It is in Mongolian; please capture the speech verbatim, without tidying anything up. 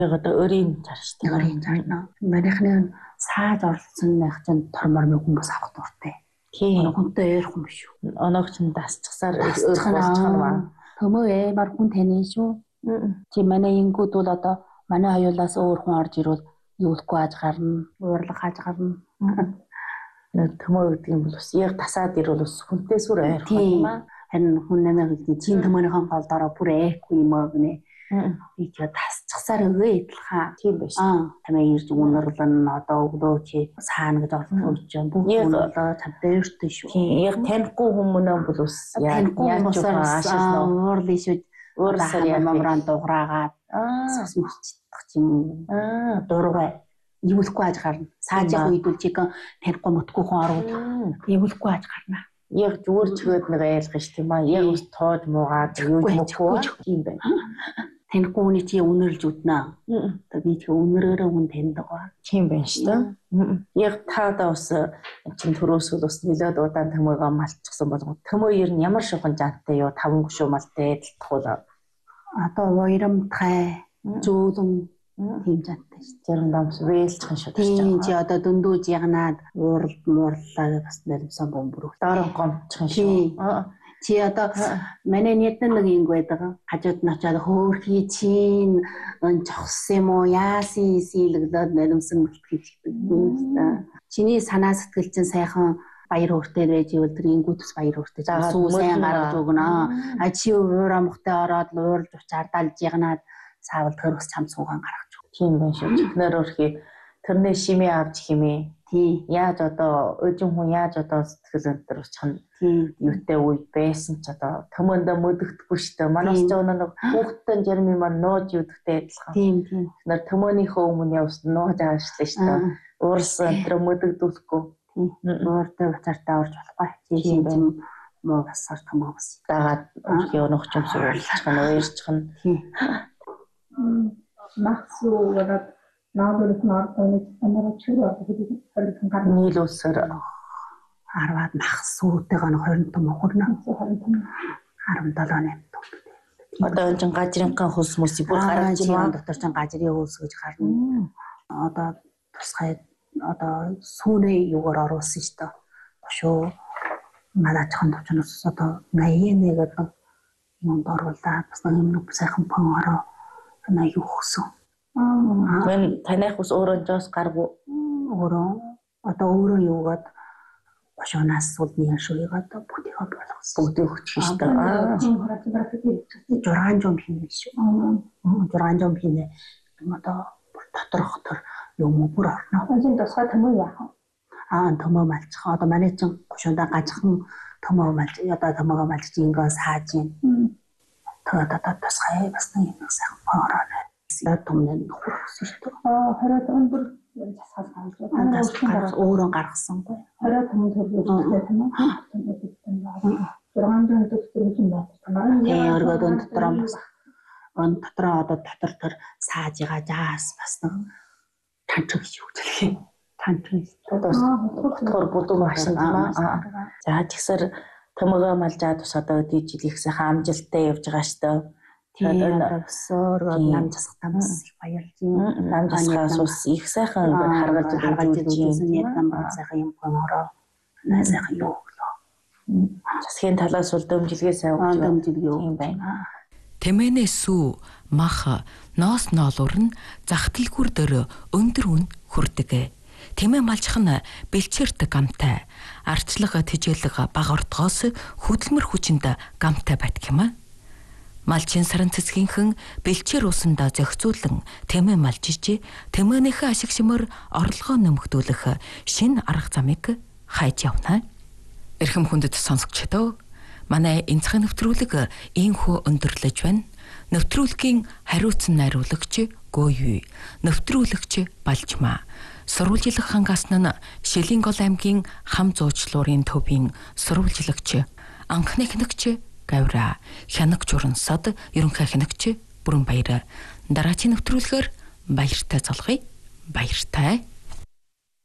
Яг одоо өрийн зарш тийм өрийн зарна. Манайхны саад орлсон байх чинь тормор мэг хүмүүс авах дуртай. Тийм. Хүнтэй ярих юм биш үү? Оноог чинь дасчихсаар өөрөх болчихно ба. Төмөө ээ мар хүн таны шүү. Чи манай ингүүд бол одоо манай хоёулаас өөр хүн орж ирвэл юулахгүй аж гарна, уурлах аж гарна. Төмөө гэдэг юм бол бас яг тасаад ирвэл бас хүнтэй сүр ойрхон юм аа. Харин хүн намайг хэлдэг чинь төмөөнийхэн голдороо бүр айхгүй юм аа гинэ. Би ч тасчихсаар өгөө идэлхаа. Тийм байж. Аа тамаа ирж үнэрлэн одоо өглөө чи саана гэж олдох юм чинь бүх үнэрлээ тавтай өртөө шүү. Тийм яг танихгүй хүмүүнээ бол бас яаж яашаа уурлаа шүү. Өөрөөсөө ямаран дуграагаад аа сүсчдэх юм. Аа дургай. Ивэлгүй аж гарна. Саажиг үйдүүл чиг танихгүй мөтгөө хүн орвол ивэлгүй аж гарна. Яг зүгээр чигэд нэг айлгаж тийм аа. Яг ус тоож муугаад юу мөхгүй юм байна. Танихгүй хүний чи үнэрлж үднэ. Одоо би чи үнэрээрээ хүн таньдаг ба. Тийм байна шүү дээ. Яг таадаа бас чин төрөөсөл бас нэлээд удаан төмөөгөө малчихсан болгоо. Төмөө ер нь ямар шухан жантай юу? Таван гүшүү малтай эдэлтгүүл. Одоо воёромтай зөөлөн тийм жантай шүү. Зарим дамс вээлчхэн шүү. Тийм чи одоо дөндөөж ягнаад уурал муурлаа бас нэрмсэн бомбөрөх. Дараа гомчхон шүү. Чи одоо манай нийтэн нэг юм байдаг. Хажууд нь очиад хөөхий чин жохс юм уу яасын сийлэгдээд нэрмсэн бэлтгэждэг юм да. Чиний санаа сэтгэл чинь сайхан баяр хөөртэй байж ивэл тэр ингүүтс баяр хөөртэй сүү сайн гаргаж өгнө. А чи уура мохтой ороод ууралж учаар далж ягнаад саавал төрөс чам суугаан гаргаж өг. Тийм байна шүү. Чихнэр өрхий тэрний шимээ авч химээ. Тийм. Яаж одоо өжин хүн яаж одоо сэтгэл өндөр уучхан юутай үед байсан ч одоо төмөндө мөдөгдөхгүй шүү дээ. Манайс ч өнөө хүүхдтэй жерми маань нууж юудагтай адилхан. Тийм тийм. Тэр төмөөнийхөө өмнө явс нууж ааштай шүү дээ. Уурсан тэр мөдөгдүүлэхгүй. Ууртай уцаартай орж болохгүй. Тийм тийм муу басаар төмөө бас. Дагаад өрхий өнөх ч юм суулчих нь уурчих нь. Тийм. Махсуу гэдэг наадмын наадмын амраа чирээ гэдэг хэлсэн гар нийл усаар арваад махсуутэйг нь хорин том хөрнө. харам долооны амт. Одоо энэ чинь гажрынхаа хөлс мөсийг бүр гаргаж байна. Дотор чинь гажрын хөлс гэж гарна. Одоо тусгай одоо сүүний юугаар оруулсан шүү дээ. Гошоо малаачихын төвчнөөс одоо наяа нэг одоо юм оруулаад бас юм нэг сайхан пон ороо на юу хөсөн. Аа. Мен танайх ус өөрөө жоос гаргу өөрөө одоо өөрөө юугаад гошоонаас сулны шуйгаа одоо бүгдийг болгосон. Бүгдийг өгчих шүү дээ. Аа. Жургаан жом хийнэ шүү. Аа. Жургаан жом хийнэ. Одоо доторх төр юм бүр орно. Энэ тусгай төмөө яах вэ? Аа, төмөө малчих. Одоо манай чинь гошондоо гажхан төмөө малж одоо төмөөгөө малж ингээ сааж юм. Тэгээд одоо тусгай бас нэг юм сайхан ороо. Яг томнод хурсан шүү дээ. Аа, хараад өндөр засгал гаргаж өөрөө гаргасангүй. Хараад төмөн төлөвлөлттэй тийм үү? Жургаан жом төстэй юм байна. Тэгээ өргөд өн дотор бас өн дотроо одоо дотор төр саажига жаас бас нэг танчиг гэж үгэлээ. Танчиг. Тохор будуу машин таа. За тэгсэр төмөгөө малжаад бас одоо дижил их сайхан амжилттай явж байгаа шүү дээ. Тэгээд өсөөр нам засахтаа бас их баярлж байна. Нам засахаас ус их сайхан харгалж харгалж үзсэн яг нам сайхан юм гомороо. Най сайхан юу өглөө. Засгийн талаас бол дэмжлэгээ сайн өгч дэмжлэгээ юм байна. Тэмээнэсүү мах ноос ноолуур нь захталгүр дөр өндөр үн хүрдэг. Тэмээ малчих нь бэлчээрт гамтай. Арчлага тэжээлэг баг ортгоос хөдөлмөр хүчинд гамтай байдаг юм а. Малчин саран цэцгийнхэн бэлчээр усандаа зохицуулан тэмээ малжиж, тэмээнийхээ ашиг шимээр орлогоо нэмэгдүүлэх шинэ арга замыг хайж явна. Эрхэм хүндэт сонсогчдоо, манай энцхэн нэвтрүүлэг ийхүү өндөрлөж байна. Нэвтрүүлгийн хариуцсан найруулагч Гойүй, нэвтрүүлэгч Балжмаа. Сурвалжлах хангасна нь Шилэн гол аймгийн хам зуучлуурын төвийн сурвалжлагч, анхны хянагч Гавра, хянаг журансад ерөнхий хянагч Бүрэн Баяр. Дараагийн нэвтрүүлгээр баяртай залгая. Баяртай.